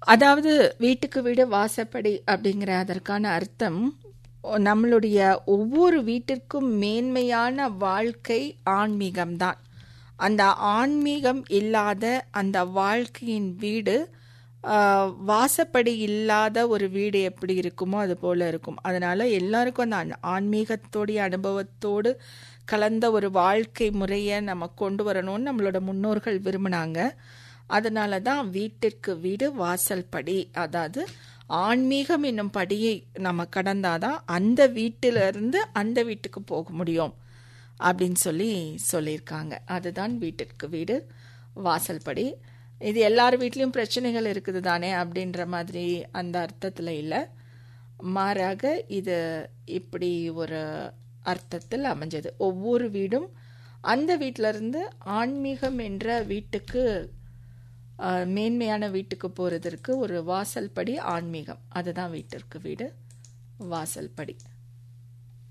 அதாவது வீட்டுக்கு வீடு வாசப்படி அப்படிங்கிற அதற்கான அர்த்தம், நம்மளுடைய ஒவ்வொரு வீட்டிற்கும் மேன்மையான வாழ்க்கை ஆன்மீகம்தான். அந்த ஆன்மீகம் இல்லாத அந்த வாழ்க்கையின் வீடு வாசப்படி இல்லாத ஒரு வீடு எப்படி இருக்குமோ அது போல இருக்கும். அதனால எல்லாருக்கும் அந்த ஆன்மீகத்தோடைய அனுபவத்தோடு கலந்த ஒரு வாழ்க்கை முறையை நம்ம கொண்டு வரணும்னு நம்மளோட முன்னோர்கள் விரும்பினாங்க. அதனால தான் வீட்டிற்கு வீடு வாசல் படி, அதாவது ஆன்மீகம் என்னும் படியை நம்ம கடந்தாதான் அந்த வீட்டிலிருந்து அந்த வீட்டுக்கு போக முடியும் அப்படின்னு சொல்லியிருக்காங்க. அதுதான் வீட்டிற்கு வீடு வாசல் படி. இது எல்லார் வீட்லேயும் பிரச்சனைகள் இருக்குது தானே அப்படின்ற மாதிரி அந்த அர்த்தத்தில் இல்லை, மாறாக இது இப்படி ஒரு அர்த்தத்தில் அமைஞ்சது. ஒவ்வொரு வீடும் அந்த வீட்டிலிருந்து ஆன்மீகம் என்ற வீட்டுக்கு, மேன்மையான வீட்டுக்கு போகிறதுக்கு ஒரு வாசல் படி ஆன்மீகம், அதுதான் வீட்டிற்கு வீடு வாசல் படி.